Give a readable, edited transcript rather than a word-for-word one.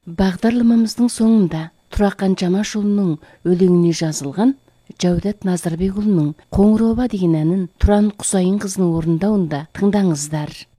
Бағдарламамыздың соңында Туракан Жамашұлының өлеңіне жазылған Жаудат Назарбекұлының Қоңыр оба деген әнін Туран Құсайынқызының орындауында тыңдаңыздар.